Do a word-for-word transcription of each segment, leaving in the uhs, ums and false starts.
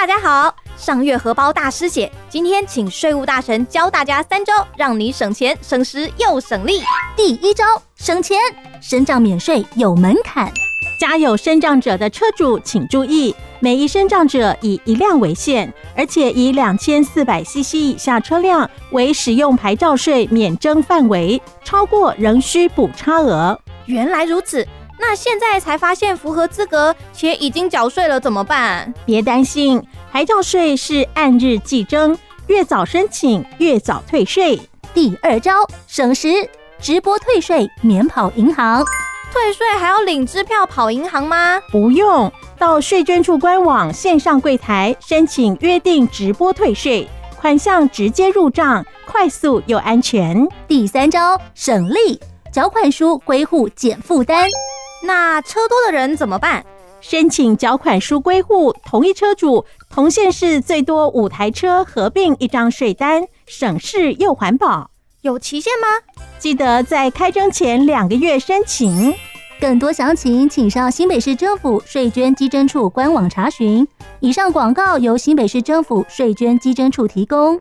大家好，上月荷包大失血，今天请税务大神教大家三招，让你省钱、省时又省力。 第一招，省钱，身障免税有门槛。 家有身障者的车主请注意，每一身障者以一辆为限，而且以两千四百 C C 以下车辆为使用牌照税免征范围，超过仍需补差额。 原来如此，那现在才发现符合资格且已经缴税了怎么办？ 别担心，牌照税是按日计征，越早申请越早退税。 第二招，省时，直播退税免跑银行。 退税还要领支票跑银行吗？ 不用，到税捐处官网线上柜台申请约定直播退税，款项直接入账，快速又安全。 第三招，省力，缴款书归户减负担。 那车多的人怎么办？ 申请缴款书归户，同一车主同县市最多五台车合并一张税单，省事又环保。 有期限吗？ 记得在开征前两个月申请。 更多详情请上新北市政府税捐稽征处官网查询。以上广告由新北市政府税捐稽征处提供。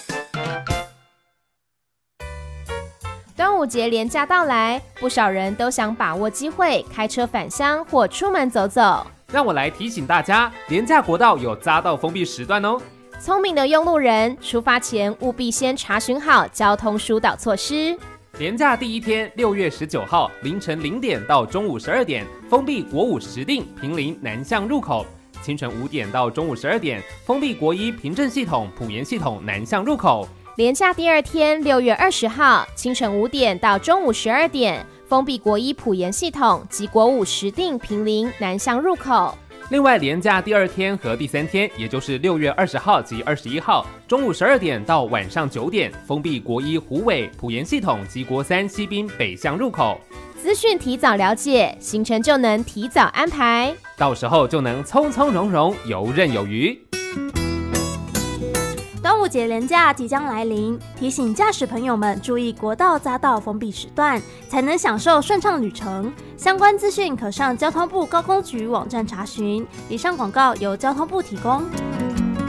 端午节连假到来，不少人都想把握机会开车返乡或出门走走。 让我来提醒大家，连假国道有匝道封闭时段哦。 聪明的用路人，出发前务必先查询好交通疏导措施。 连假第一天，六月十九号凌晨零点到中午十二点，封闭国五石碇、坪林南向入口；清晨五点到中午十二点，封闭国一平镇系统、埔盐系统南向入口。 连假第二天，六月二十号清晨五点到中午十二点，封闭国一埔盐系统及国五石碇、坪林南向入口。 另外，连假第二天和第三天，也就是六月二十号及二十一号，中午十二点到晚上九点，封闭国一虎尾、埔盐系统及国三西滨北向入口。 资讯提早了解，行程就能提早安排， 到时候就能从从容容、游刃有余。 端午节连假即将来临，提醒驾驶朋友们注意国道匝道封闭时段，才能享受顺畅旅程。相关资讯可上交通部高工局网站查询。以上广告由交通部提供。